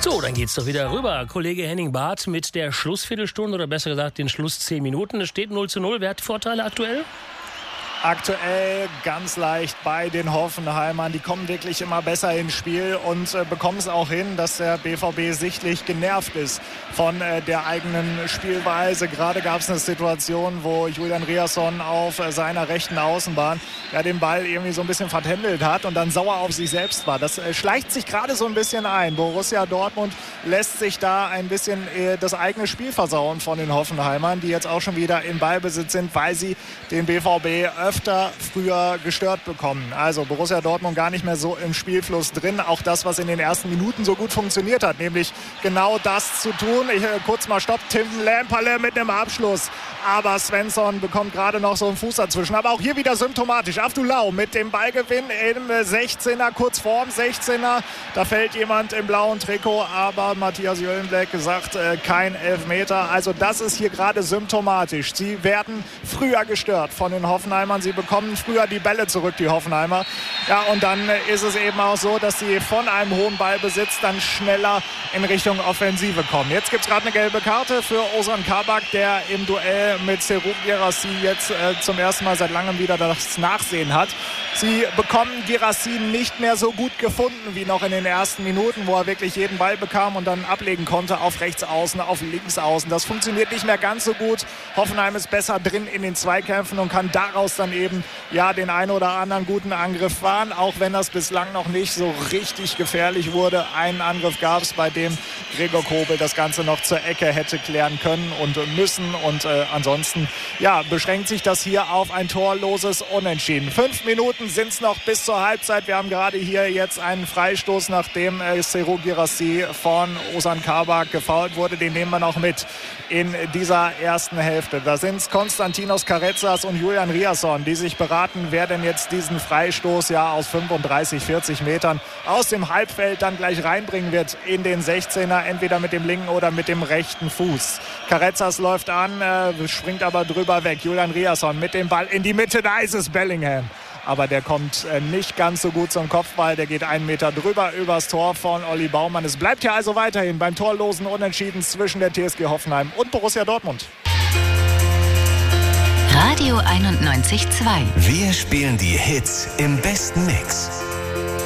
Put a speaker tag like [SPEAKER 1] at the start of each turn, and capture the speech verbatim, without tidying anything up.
[SPEAKER 1] So, dann geht's doch wieder rüber. Kollege Henning Barth mit der Schlussviertelstunde oder besser gesagt den Schluss zehn Minuten. Es steht null zu null. Wer hat Vorteile aktuell?
[SPEAKER 2] Aktuell ganz leicht bei den Hoffenheimern. Die kommen wirklich immer besser ins Spiel und äh, bekommen es auch hin, dass der B V B sichtlich genervt ist von äh, der eigenen Spielweise. Gerade gab es eine Situation, wo Julian Riasson auf äh, seiner rechten Außenbahn ja, den Ball irgendwie so ein bisschen vertändelt hat und dann sauer auf sich selbst war. Das äh, schleicht sich gerade so ein bisschen ein. Borussia Dortmund lässt sich da ein bisschen äh, das eigene Spiel versauen von den Hoffenheimern, die jetzt auch schon wieder in Ballbesitz sind, weil sie den B V B öfter öfter früher gestört bekommen. Also Borussia Dortmund gar nicht mehr so im Spielfluss drin. Auch das, was in den ersten Minuten so gut funktioniert hat, nämlich genau das zu tun. Ich, äh, kurz mal Stopp, Tim Lemperle mit einem Abschluss. Aber Svensson bekommt gerade noch so einen Fuß dazwischen. Aber auch hier wieder symptomatisch. Abdulau mit dem Ballgewinn im sechzehner, kurz vorm sechzehner. Da fällt jemand im blauen Trikot, aber Matthias Jöllenbeck sagt, äh, kein Elfmeter. Also das ist hier gerade symptomatisch. Sie werden früher gestört von den Hoffenheimern. Sie bekommen früher die Bälle zurück, die Hoffenheimer. Ja, und dann ist es eben auch so, dass sie von einem hohen Ballbesitz dann schneller in Richtung Offensive kommen. Jetzt gibt es gerade eine gelbe Karte für Ozan Kabak, der im Duell mit Serouk Guirassy jetzt äh, zum ersten Mal seit langem wieder das Nachsehen hat. Sie bekommen Guirassy nicht mehr so gut gefunden wie noch in den ersten Minuten, wo er wirklich jeden Ball bekam und dann ablegen konnte auf rechts außen, auf links außen. Das funktioniert nicht mehr ganz so gut. Hoffenheim ist besser drin in den Zweikämpfen und kann daraus dann eben ja den einen oder anderen guten Angriff fahren, auch wenn das bislang noch nicht so richtig gefährlich wurde. Einen Angriff gab es, bei dem Gregor Kobel das Ganze noch zur Ecke hätte klären können und müssen. Und äh, ansonsten ja, beschränkt sich das hier auf ein torloses Unentschieden. Fünf Minuten sind es noch bis zur Halbzeit. Wir haben gerade hier jetzt einen Freistoß, nachdem äh, Serouk Guirassy von Ozan Kabak gefoult wurde. Den nehmen wir noch mit in dieser ersten Hälfte. Da sind es Konstantinos Carezas und Julian Riasson, die sich beraten, wer denn jetzt diesen Freistoß ja aus fünfunddreißig, vierzig Metern aus dem Halbfeld dann gleich reinbringen wird in den sechzehner, entweder mit dem linken oder mit dem rechten Fuß. Carezas läuft an, äh, springt aber drüber weg. Julian Riasson mit dem Ball in die Mitte, da ist es Bellingham. Aber der kommt äh, nicht ganz so gut zum Kopfball. Der geht einen Meter drüber übers Tor von Olli Baumann. Es bleibt ja also weiterhin beim torlosen Unentschieden zwischen der T S G Hoffenheim und Borussia Dortmund.
[SPEAKER 3] Radio einundneunzig Komma zwei.
[SPEAKER 4] Wir spielen die Hits im besten Mix.